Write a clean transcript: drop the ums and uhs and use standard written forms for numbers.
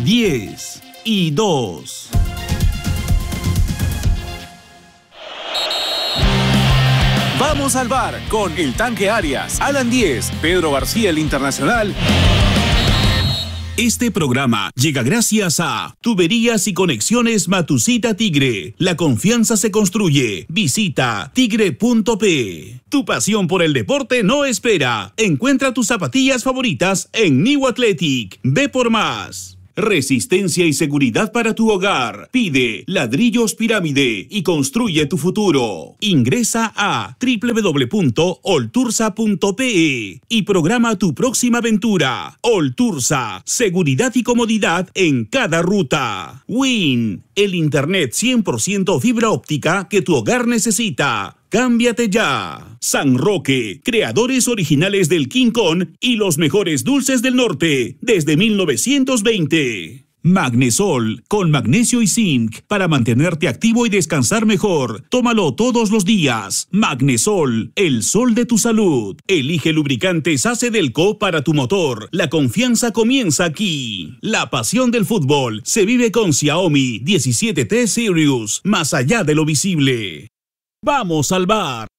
10 y 2. Vamos al bar con El Tanque Arias, Alan Díez, Pedro García el Internacional. Este programa llega gracias a Tuberías y Conexiones Matusita Tigre. La confianza se construye. Visita tigre.p. Tu pasión por el deporte no espera. Encuentra tus zapatillas favoritas en New Athletic. Ve por más. Resistencia y seguridad para tu hogar. Pide Ladrillos Pirámide y construye tu futuro. Ingresa a www.oltursa.pe y programa tu próxima aventura. Oltursa, seguridad y comodidad en cada ruta. Win, el internet 100% fibra óptica que tu hogar necesita. ¡Cámbiate ya! San Roque, creadores originales del King Kong y los mejores dulces del norte desde 1920. Magnesol, con magnesio y zinc, para mantenerte activo y descansar mejor. Tómalo todos los días. Magnesol, el sol de tu salud. Elige lubricantes AC Delco para tu motor. La confianza comienza aquí. La pasión del fútbol se vive con Xiaomi 17T Series, más allá de lo visible. ¡Vamos al bar!